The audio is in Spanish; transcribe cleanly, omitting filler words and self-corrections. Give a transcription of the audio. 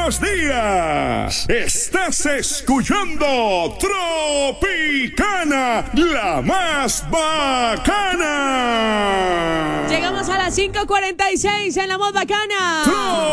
buenos días. Estás escuchando Tropicana, la más bacana. Llegamos a las 5:46 en la más bacana.